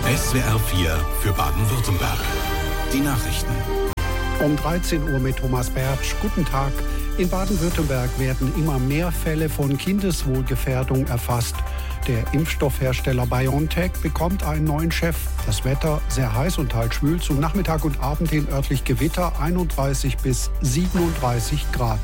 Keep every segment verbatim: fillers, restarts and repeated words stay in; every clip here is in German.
S W R vier für Baden-Württemberg. Die Nachrichten. Um dreizehn Uhr mit Thomas Bertsch. Guten Tag. In Baden-Württemberg werden immer mehr Fälle von Kindeswohlgefährdung erfasst. Der Impfstoffhersteller BioNTech bekommt einen neuen Chef. Das Wetter sehr heiß und teils schwül. Zum Nachmittag und Abend hin örtlich Gewitter, einunddreißig bis siebenunddreißig Grad.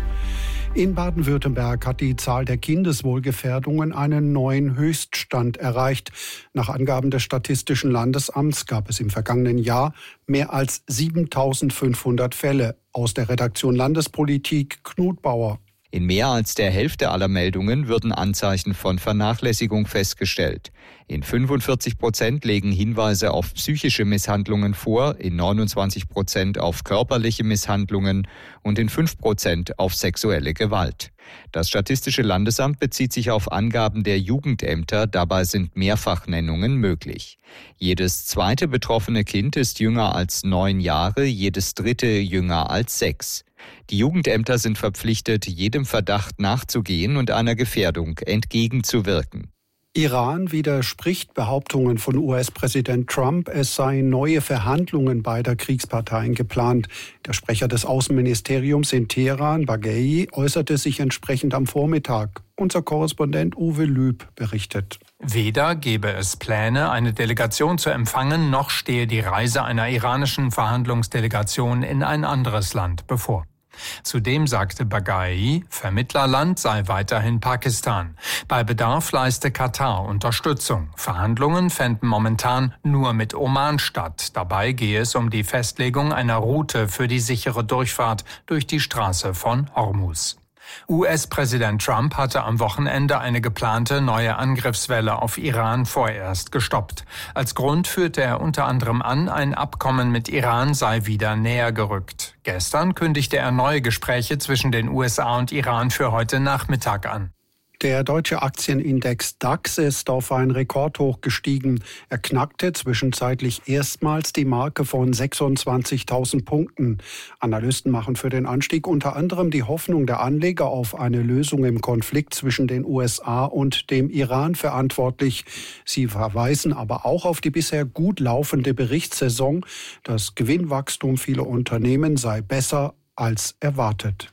In Baden-Württemberg hat die Zahl der Kindeswohlgefährdungen einen neuen Höchststand erreicht. Nach Angaben des Statistischen Landesamts gab es im vergangenen Jahr mehr als siebentausendfünfhundert Fälle. Aus der Redaktion Landespolitik Knut Bauer. In mehr als der Hälfte aller Meldungen würden Anzeichen von Vernachlässigung festgestellt. In fünfundvierzig Prozent legen Hinweise auf psychische Misshandlungen vor, in neunundzwanzig Prozent auf körperliche Misshandlungen und in fünf Prozent auf sexuelle Gewalt. Das Statistische Landesamt bezieht sich auf Angaben der Jugendämter, dabei sind Mehrfachnennungen möglich. Jedes zweite betroffene Kind ist jünger als neun Jahre, jedes dritte jünger als sechs. Die Jugendämter sind verpflichtet, jedem Verdacht nachzugehen und einer Gefährdung entgegenzuwirken. Iran widerspricht Behauptungen von U S-Präsident Trump, es seien neue Verhandlungen beider Kriegsparteien geplant. Der Sprecher des Außenministeriums in Teheran, Baghei, äußerte sich entsprechend am Vormittag. Unser Korrespondent Uwe Lüb berichtet. Weder gebe es Pläne, eine Delegation zu empfangen, noch stehe die Reise einer iranischen Verhandlungsdelegation in ein anderes Land bevor. Zudem sagte Baghai, Vermittlerland sei weiterhin Pakistan. Bei Bedarf leiste Katar Unterstützung. Verhandlungen fänden momentan nur mit Oman statt. Dabei gehe es um die Festlegung einer Route für die sichere Durchfahrt durch die Straße von Hormuz. U S-Präsident Trump hatte am Wochenende eine geplante neue Angriffswelle auf Iran vorerst gestoppt. Als Grund führte er unter anderem an, ein Abkommen mit Iran sei wieder näher gerückt. Gestern kündigte er neue Gespräche zwischen den U S A und Iran für heute Nachmittag an. Der deutsche Aktienindex DAX ist auf ein Rekordhoch gestiegen. Er knackte zwischenzeitlich erstmals die Marke von sechsundzwanzigtausend Punkten. Analysten machen für den Anstieg unter anderem die Hoffnung der Anleger auf eine Lösung im Konflikt zwischen den U S A und dem Iran verantwortlich. Sie verweisen aber auch auf die bisher gut laufende Berichtssaison. Das Gewinnwachstum vieler Unternehmen sei besser als erwartet.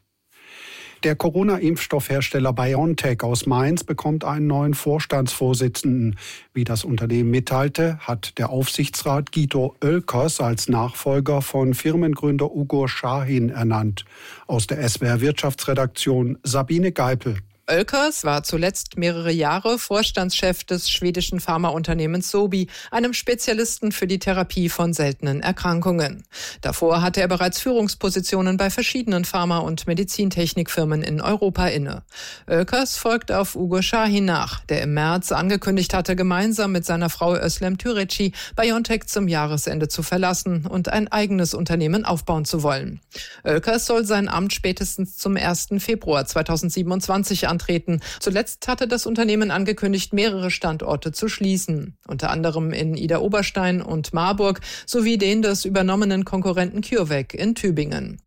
Der Corona-Impfstoffhersteller BioNTech aus Mainz bekommt einen neuen Vorstandsvorsitzenden. Wie das Unternehmen mitteilte, hat der Aufsichtsrat Guido Oelkers als Nachfolger von Firmengründer Ugur Sahin ernannt. Aus der S W R Wirtschaftsredaktion Sabine Geipel. Oelkers war zuletzt mehrere Jahre Vorstandschef des schwedischen Pharmaunternehmens Sobi, einem Spezialisten für die Therapie von seltenen Erkrankungen. Davor hatte er bereits Führungspositionen bei verschiedenen Pharma- und Medizintechnikfirmen in Europa inne. Oelkers folgt auf Ugur Sahin nach, der im März angekündigt hatte, gemeinsam mit seiner Frau Özlem Türeci BioNTech zum Jahresende zu verlassen und ein eigenes Unternehmen aufbauen zu wollen. Oelkers soll sein Amt spätestens zum ersten Februar zweitausendsiebenundzwanzig antreten. Zuletzt hatte das Unternehmen angekündigt, mehrere Standorte zu schließen, unter anderem in Idar-Oberstein und Marburg sowie den des übernommenen Konkurrenten CureVac in Tübingen.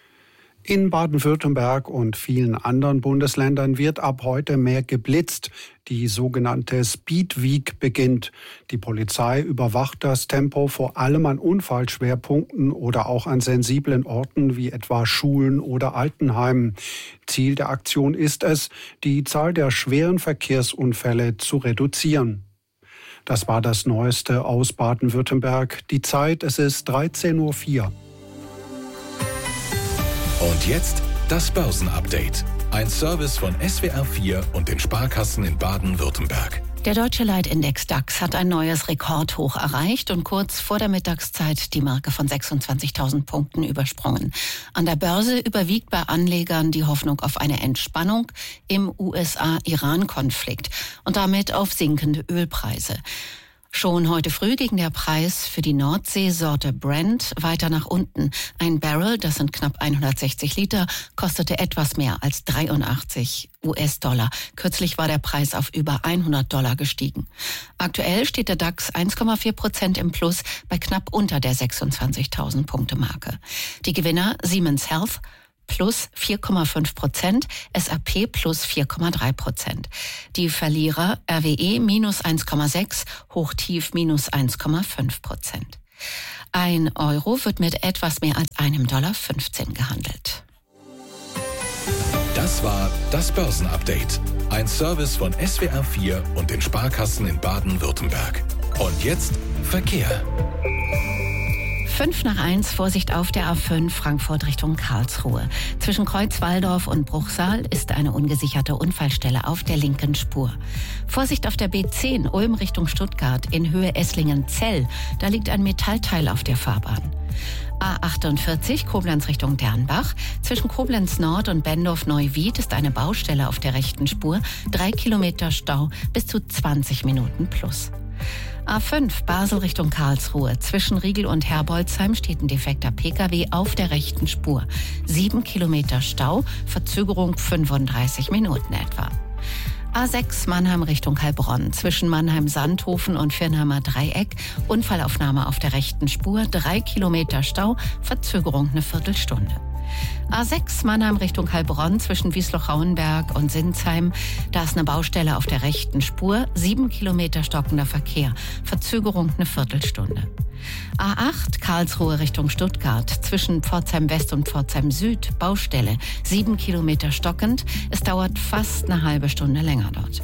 In Baden-Württemberg und vielen anderen Bundesländern wird ab heute mehr geblitzt. Die sogenannte Speed Week beginnt. Die Polizei überwacht das Tempo vor allem an Unfallschwerpunkten oder auch an sensiblen Orten wie etwa Schulen oder Altenheimen. Ziel der Aktion ist es, die Zahl der schweren Verkehrsunfälle zu reduzieren. Das war das Neueste aus Baden-Württemberg. Die Zeit, es ist dreizehn Uhr vier. Und jetzt das Börsenupdate. Ein Service von S W R vier und den Sparkassen in Baden-Württemberg. Der deutsche Leitindex DAX hat ein neues Rekordhoch erreicht und kurz vor der Mittagszeit die Marke von sechsundzwanzigtausend Punkten übersprungen. An der Börse überwiegt bei Anlegern die Hoffnung auf eine Entspannung im U S A-Iran-Konflikt und damit auf sinkende Ölpreise. Schon heute früh ging der Preis für die Nordseesorte Brent weiter nach unten. Ein Barrel, das sind knapp hundertsechzig Liter, kostete etwas mehr als dreiundachtzig US-Dollar. Kürzlich war der Preis auf über hundert Dollar gestiegen. Aktuell steht der DAX eins Komma vier Prozent im Plus bei knapp unter der sechsundzwanzigtausend Punkte Marke. Die Gewinner Siemens Health, plus vier Komma fünf Prozent, S A P plus vier Komma drei Prozent. Die Verlierer R W E minus eins Komma sechs, Hochtief minus eins Komma fünf Prozent. Ein Euro wird mit etwas mehr als einem Dollar fünfzehn gehandelt. Das war das Börsenupdate. Ein Service von S W R vier und den Sparkassen in Baden-Württemberg. Und jetzt Verkehr. Fünf nach eins, Vorsicht auf der A fünf Frankfurt Richtung Karlsruhe. Zwischen Kreuzwaldorf und Bruchsal ist eine ungesicherte Unfallstelle auf der linken Spur. Vorsicht auf der B zehn Ulm Richtung Stuttgart in Höhe Esslingen-Zell. Da liegt ein Metallteil auf der Fahrbahn. A achtundvierzig Koblenz Richtung Dernbach. Zwischen Koblenz Nord und Bendorf-Neuwied ist eine Baustelle auf der rechten Spur. Drei Kilometer Stau bis zu zwanzig Minuten plus. A fünf Basel Richtung Karlsruhe. Zwischen Riegel und Herbolzheim steht ein defekter Pkw auf der rechten Spur. Sieben Kilometer Stau, Verzögerung fünfunddreißig Minuten etwa. A sechs Mannheim Richtung Heilbronn. Zwischen Mannheim-Sandhofen und Firnheimer Dreieck. Unfallaufnahme auf der rechten Spur. Drei Kilometer Stau, Verzögerung eine Viertelstunde. A sechs Mannheim Richtung Heilbronn zwischen Wiesloch-Rauenberg und Sinsheim. Da ist eine Baustelle auf der rechten Spur. Sieben Kilometer stockender Verkehr. Verzögerung eine Viertelstunde. A acht Karlsruhe Richtung Stuttgart. Zwischen Pforzheim West und Pforzheim Süd. Baustelle. Sieben Kilometer stockend. Es dauert fast eine halbe Stunde länger dort.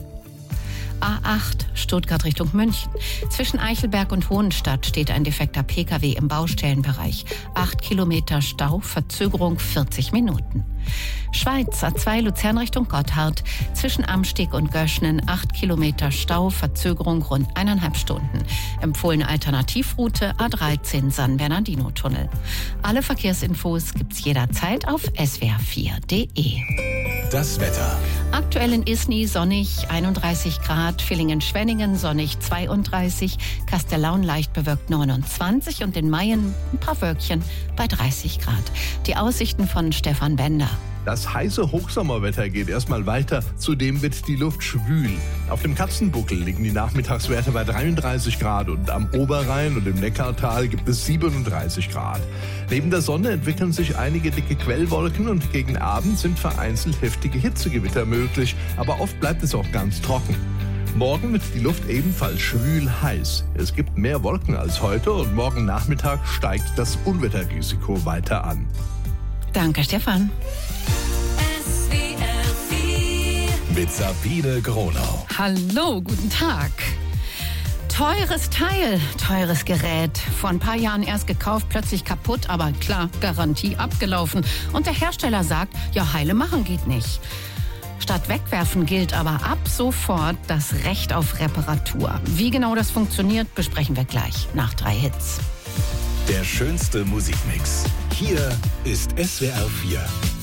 A acht Stuttgart Richtung München. Zwischen Eichelberg und Hohenstadt steht ein defekter Pkw im Baustellenbereich. Acht Kilometer Stau, Verzögerung vierzig Minuten. Schweiz A zwei Luzern Richtung Gotthard. Zwischen Amsteg und Göschnen acht Kilometer Stau, Verzögerung rund eineinhalb Stunden. Empfohlene Alternativroute A dreizehn San Bernardino Tunnel. Alle Verkehrsinfos gibt's jederzeit auf S W R vier Punkt de. Das Wetter. Aktuell in Isny sonnig einunddreißig Grad, Villingen-Schwenningen sonnig zweiunddreißig, Kastellaun leicht bewölkt neunundzwanzig und in Mayen ein paar Wölkchen bei dreißig Grad. Die Aussichten von Stefan Bender. Das heiße Hochsommerwetter geht erstmal weiter. Zudem wird die Luft schwül. Auf dem Katzenbuckel liegen die Nachmittagswerte bei dreiunddreißig Grad und am Oberrhein und im Neckartal gibt es siebenunddreißig Grad. Neben der Sonne entwickeln sich einige dicke Quellwolken und gegen Abend sind vereinzelt heftige Hitzegewitter möglich, aber oft bleibt es auch ganz trocken. Morgen wird die Luft ebenfalls schwül heiß. Es gibt mehr Wolken als heute und morgen Nachmittag steigt das Unwetterrisiko weiter an. Danke, Stefan. Mit Sabine Gronau. Hallo, guten Tag. Teures Teil, teures Gerät. Vor ein paar Jahren erst gekauft, plötzlich kaputt, aber klar, Garantie abgelaufen. Und der Hersteller sagt, ja, heile machen geht nicht. Statt wegwerfen gilt aber ab sofort das Recht auf Reparatur. Wie genau das funktioniert, besprechen wir gleich nach drei Hits. Der schönste Musikmix. Hier ist S W R vier.